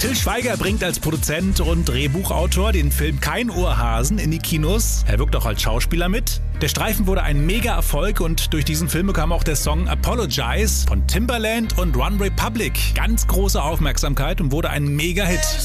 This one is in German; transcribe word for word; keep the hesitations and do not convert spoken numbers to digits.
Til Schweiger bringt als Produzent und Drehbuchautor den Film Kein Ohrhasen in die Kinos. Er wirkt auch als Schauspieler mit. Der Streifen wurde ein Mega-Erfolg und durch diesen Film bekam auch der Song Apologize von Timbaland und One Republic ganz große Aufmerksamkeit und wurde ein Mega-Hit.